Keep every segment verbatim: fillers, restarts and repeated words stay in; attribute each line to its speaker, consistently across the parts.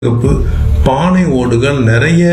Speaker 1: Cup, பானை ஓடுகள் நிறைய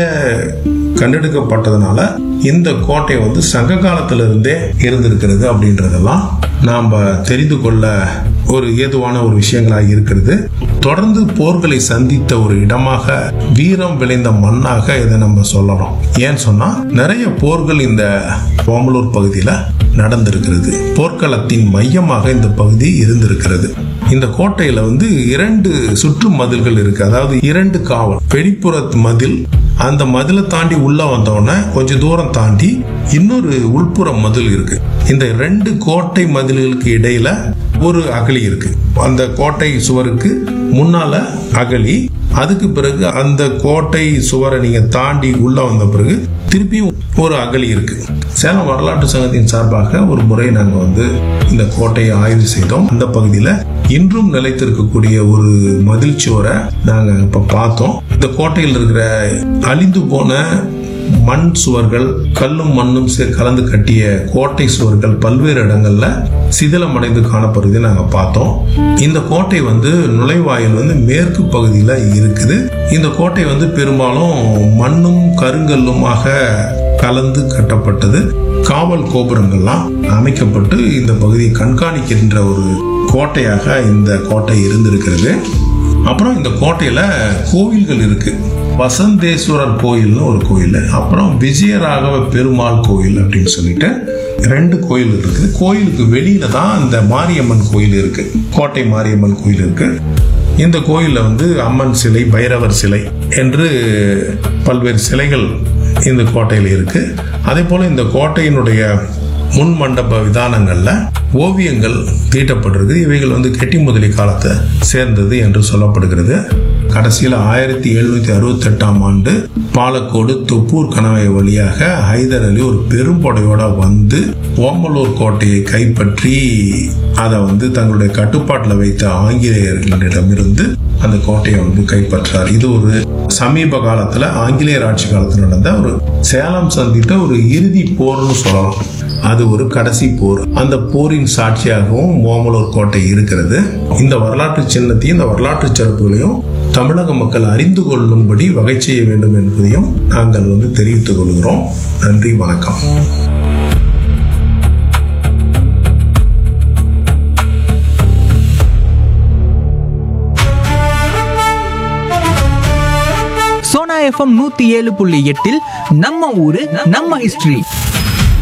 Speaker 1: கண்டெடுக்கப்பட்டதுனால இந்த கோட்டை வந்து சங்க காலத்துல இருந்தே இருந்திருக்கிறது அப்படின்றதெல்லாம் நாம தெரிந்து கொள்ள ஒரு ஏதுவான ஒரு விஷயங்களாக இருக்கிறது. தொடர்ந்து போர்களை சந்தித்த ஒரு இடமாக, வீரம் விளைந்த மண்ணாக இதை நம்ம சொல்லலாம். ஏன்னு சொன்னா நிறைய போர்கள் இந்த ஓமலூர் பகுதியில நடந்திருக்கிறது. போர்க்களத்தின் மையமாக இந்த பகுதி இருந்திருக்கிறது. இந்த கோட்டையில வந்து இரண்டு சுற்று மதில்கள் இருக்கு. அதாவது இரண்டு காவல், வெளிப்புற மதில், அந்த மதிலை தாண்டி உள்ள வந்தோடனே கொஞ்சம் தூரம் தாண்டி இன்னொரு உள்புற மதில் இருக்கு. இந்த ரெண்டு கோட்டை மதில்களுக்கு இடையில ஒரு அகழி இருக்கு. அந்த கோட்டை சுவருக்கு முன்னால அகழி, அதுக்கு பிறகு அந்த கோட்டை சுவரை நீங்க தாண்டி உள்ள வந்த பிறகு திருப்பியும் ஒரு அகழி இருக்கு. சேலம் வரலாற்று சங்கத்தின் சார்பாக ஒரு முறை நாங்க வந்து இந்த கோட்டையை ஆய்வு செய்தோம். அந்த பகுதியில இன்றும் நிலைத்திருக்கக்கூடிய ஒரு மதில் சுவரை நாங்க இப்ப பார்த்தோம். இந்த கோட்டையில் இருக்கிற அழிந்து போன மண் சுவர்கள், கல்லும் மண்ணும் கலந்து கட்டிய கோட்டை சுவர்கள் பல்வேறு இடங்கள்ல சிதிலமடைந்து காணப்படுவதை நாங்க பார்த்தோம். இந்த கோட்டை வந்து நுழைவாயில் வந்து மேற்கு பகுதியில இருக்குது. இந்த கோட்டை வந்து பெரும்பாலும் மண்ணும் கருங்கல்லுமாக கலந்து கட்டப்பட்டது. காவல் கோபுரங்கள்லாம் அமைக்கப்பட்டு இந்த பகுதியை கண்காணிக்கின்ற ஒரு கோட்டையாக இந்த கோட்டை இருந்திருக்கிறது. அப்புறம் இந்த கோட்டையில கோவில்கள் இருக்கு. வசந்தேஸ்வரர் கோயில்னு ஒரு கோயில், அப்புறம் விஜயராகவ பெருமாள் கோயில் அப்படின்னு சொல்லிட்டு ரெண்டு கோயில் இருக்குது. கோயிலுக்கு வெளியில தான் இந்த மாரியம்மன் கோயில் இருக்கு. கோட்டை மாரியம்மன் கோயில் இருக்கு. இந்த கோயில்ல வந்து அம்மன் சிலை, பைரவர் சிலை என்று பல்வேறு சிலைகள் இந்த கோட்டையில் இருக்கு. அதே போல இந்த கோட்டையினுடைய முன் மண்டப விதானங்கள்ல ஓவியங்கள் தீட்டப்படுறது. இவைகள் வந்து கெட்டி முதலி காலத்தை சேர்ந்தது என்று சொல்லப்படுகிறது. கடைசியில் ஆயிரத்தி எழுநூத்தி அறுபத்தி எட்டாம் ஆண்டு பாலக்கோடு தொப்பூர் கணவாய் வழியாக ஹைதர் அலி ஒரு பெரும்படையோட வந்து ஓமலூர் கோட்டையை கைப்பற்றி அதை வந்து தங்களுடைய கட்டுப்பாட்டில் வைத்த ஆங்கிலேயர்களிடமிருந்து அந்த கோட்டையை வந்து கைப்பற்றார். இது ஒரு சமீப காலத்துல ஆங்கிலேயர் ஆட்சி காலத்தில் நடந்த ஒரு சேலம் சந்தித்த ஒரு இறுதி போர்னு சொல்லலாம். அது ஒரு கடைசி போர். அந்த போரின் சாட்சியாகவும் ஓமலூர் கோட்டை இருக்கிறது. இந்த வரலாற்று சின்னத்தையும் இந்த வரலாற்று சிறப்புகளையும் தமிழக மக்கள் அறிந்து கொள்ளும்படி வகை செய்ய வேண்டும் என்பதையும் நாங்கள் வந்து தெரிவித்துக் கொள்கிறோம். நன்றி, வணக்கம்.
Speaker 2: சோனா எஃப்எம் நூத்தி ஏழு புள்ளி எட்டில் நம்ம ஊரு நம்ம ஹிஸ்டரி.